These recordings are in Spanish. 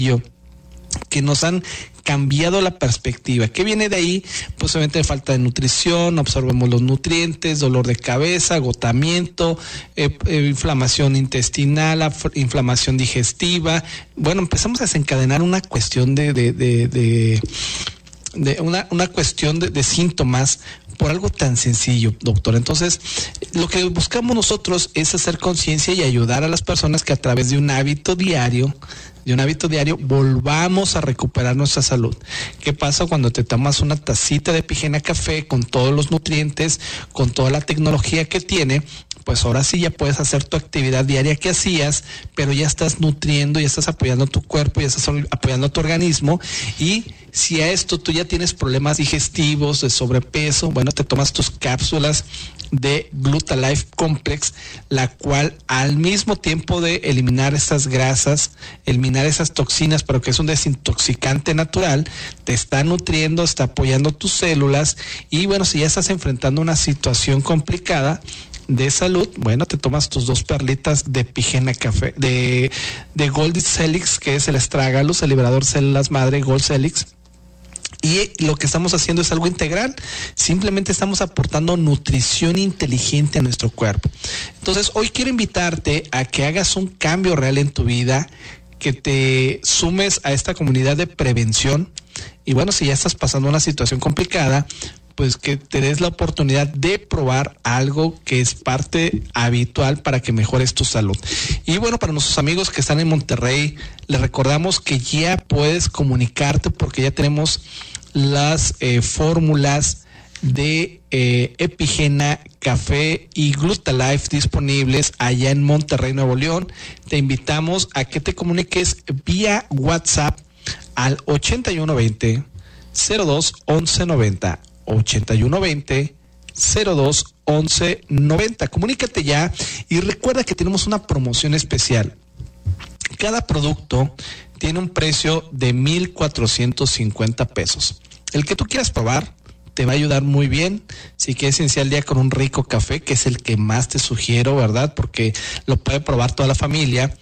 que nos han cambiado la perspectiva. ¿Qué viene de ahí? Pues obviamente falta de nutrición, no absorbemos los nutrientes, dolor de cabeza, agotamiento, inflamación intestinal, inflamación digestiva. Bueno, empezamos a desencadenar una cuestión una cuestión de síntomas por algo tan sencillo, doctor. Entonces, lo que buscamos nosotros es hacer conciencia y ayudar a las personas que a través de un hábito diario, volvamos a recuperar nuestra salud. ¿Qué pasa cuando te tomas una tacita de Epigena Café con todos los nutrientes, con toda la tecnología que tiene? Pues ahora sí ya puedes hacer tu actividad diaria que hacías, pero ya estás nutriendo, ya estás apoyando a tu cuerpo, ya estás apoyando a tu organismo. Y si a esto tú ya tienes problemas digestivos, de sobrepeso, bueno, te tomas tus cápsulas de Glutalife Complex, la cual al mismo tiempo de eliminar estas grasas, eliminar esas toxinas, pero que es un desintoxicante natural, te está nutriendo, está apoyando tus células. Y bueno, si ya estás enfrentando una situación complicada de salud, bueno, te tomas tus 2 perlitas de Epigena Café, de Gold Celix, que es el Astragalus, el liberador células madre Gold Celix. Y lo que estamos haciendo es algo integral, simplemente estamos aportando nutrición inteligente a nuestro cuerpo. Entonces, hoy quiero invitarte a que hagas un cambio real en tu vida, que te sumes a esta comunidad de prevención. Y bueno, si ya estás pasando una situación complicada, pues que te des la oportunidad de probar algo que es parte habitual para que mejores tu salud. Y bueno, para nuestros amigos que están en Monterrey, les recordamos que ya puedes comunicarte porque ya tenemos las fórmulas de Epigena Café y Glutalife disponibles allá en Monterrey, Nuevo León. Te invitamos a que te comuniques vía WhatsApp al 8120 02 11 90. 8120 02 11 90. Comunícate ya y recuerda que tenemos una promoción especial. Cada producto tiene un precio de 1,450 pesos. El que tú quieras probar te va a ayudar muy bien. Si quieres iniciar el día con un rico café, que es el que más te sugiero, ¿verdad? Porque lo puede probar toda la familia.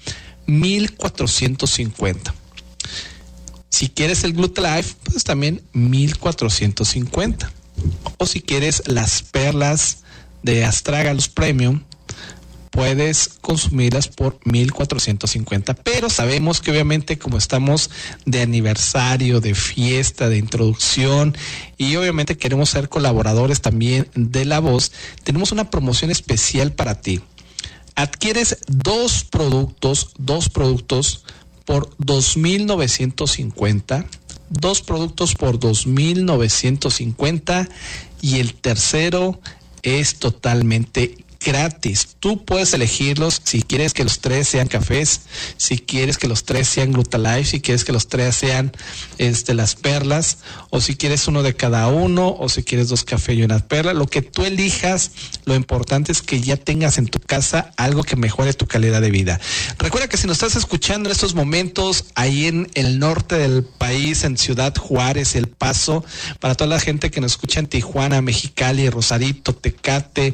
1,450. Si quieres el Glutalife, pues también 1,450. O si quieres las perlas de Astragalus Premium, puedes consumirlas por 1,450. Pero sabemos que obviamente como estamos de aniversario, de fiesta, de introducción, y obviamente queremos ser colaboradores también de La Voz, tenemos una promoción especial para ti. Adquieres dos productos por 2,950, 2 productos por 2,950 y el tercero es totalmente gratis. Tú puedes elegirlos si quieres que los 3 sean cafés, si quieres que los 3 sean Glutalife, si quieres que los 3 sean las perlas, o si quieres uno de cada uno, o si quieres 2 cafés y una perla, lo que tú elijas. Lo importante es que ya tengas en tu casa algo que mejore tu calidad de vida. Recuerda que si nos estás escuchando en estos momentos ahí en el norte del país, en Ciudad Juárez, El Paso, para toda la gente que nos escucha en Tijuana, Mexicali, Rosarito, Tecate,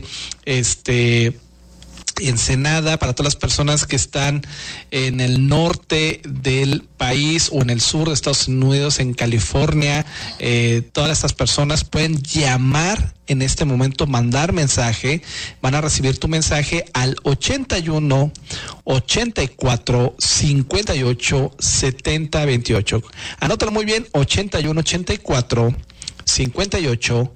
Ensenada, para todas las personas que están en el norte del país o en el sur de Estados Unidos, en California, todas estas personas pueden llamar en este momento, mandar mensaje, van a recibir tu mensaje al 81 84 58 70 28. Anótalo muy bien, 81 84 58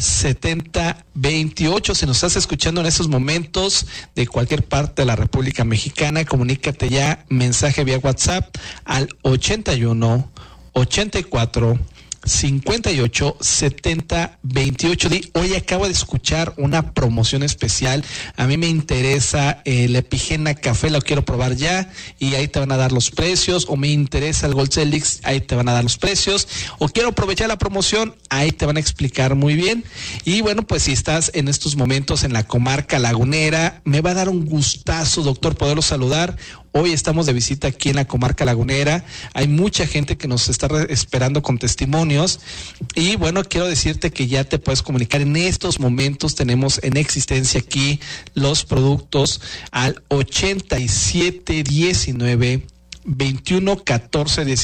7028. Si nos estás escuchando en estos momentos de cualquier parte de la República Mexicana, comunícate ya, mensaje vía WhatsApp al 81 84 58 70 28. Hoy acabo de escuchar una promoción especial. A mí me interesa el Epigena Café, lo quiero probar ya y ahí te van a dar los precios. O me interesa el Gold Celix, ahí te van a dar los precios. O quiero aprovechar la promoción, ahí te van a explicar muy bien. Y bueno, pues si estás en estos momentos en la comarca lagunera, me va a dar un gustazo, doctor, poderlo saludar. Hoy estamos de visita aquí en la comarca lagunera. Hay mucha gente que nos está esperando con testimonios. Y bueno, quiero decirte que ya te puedes comunicar. En estos momentos tenemos en existencia aquí los productos al 87 19 21 14 19.